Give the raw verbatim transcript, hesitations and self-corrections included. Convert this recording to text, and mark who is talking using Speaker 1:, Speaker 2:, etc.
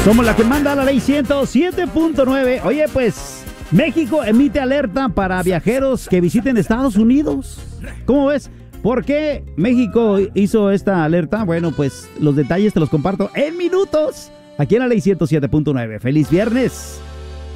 Speaker 1: Como la que manda la ley ciento siete punto nueve. Oye, pues, México emite alerta para viajeros que visiten Estados Unidos. ¿Cómo ves? ¿Por qué México hizo esta alerta? Bueno, pues los detalles te los comparto en minutos aquí en la ley ciento siete punto nueve. ¡Feliz viernes!